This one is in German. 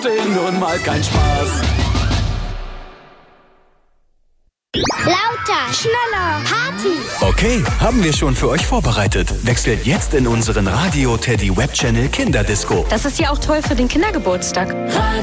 nun mal kein Spaß. Lauter, schneller, Party. Okay, haben wir schon für euch vorbereitet. Wechselt jetzt in unseren Radio Teddy Webchannel Kinderdisco. Das ist ja auch toll für den Kindergeburtstag.